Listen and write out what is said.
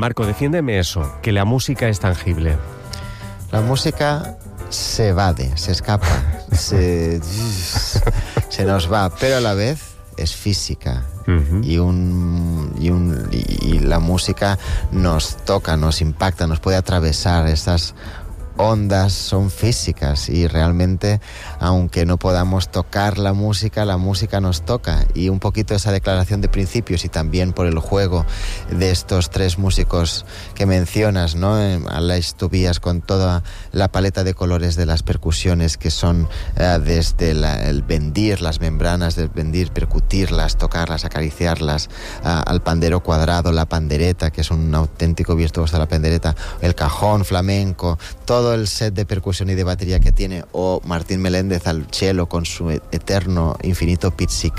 Marco, defiéndeme eso, que la música es tangible. La música se evade, se escapa, se nos va, pero a la vez es física. Uh-huh. Y la música nos toca, nos impacta, nos puede atravesar. Estas ondas son físicas y realmente, aunque no podamos tocar la música nos toca. Y un poquito esa declaración de principios, y también por el juego de estos tres músicos que mencionas, ¿no? Aleix Tobias, con toda la paleta de colores de las percusiones, que son desde el bendir, las membranas del bendir, percutirlas, tocarlas, acariciarlas, al pandero cuadrado, la pandereta, que es un auténtico virtuoso de la pandereta, el cajón flamenco, todo el set de percusión y de batería que tiene, o Martín Meléndez al cello con su eterno, infinito pizzicato